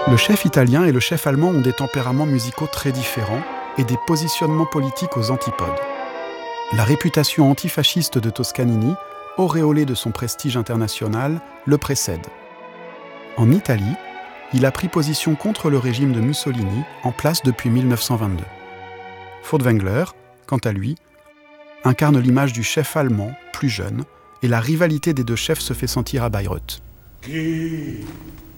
Le chef italien et le chef allemand ont des tempéraments musicaux très différents et des positionnements politiques aux antipodes. La réputation antifasciste de Toscanini, auréolée de son prestige international, le précède. En Italie, il a pris position contre le régime de Mussolini en place depuis 1922. Furtwängler, quant à lui, incarne l'image du chef allemand, plus jeune, et la rivalité des deux chefs se fait sentir à Bayreuth. Chi